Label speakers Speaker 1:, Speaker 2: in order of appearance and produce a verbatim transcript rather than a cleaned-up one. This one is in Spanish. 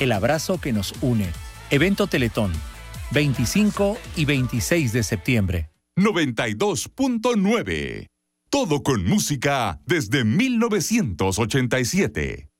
Speaker 1: El abrazo que nos une. Evento Teletón, veinticinco y veintiséis de septiembre.
Speaker 2: noventa y dos punto nueve. Todo con música desde mil novecientos ochenta y siete.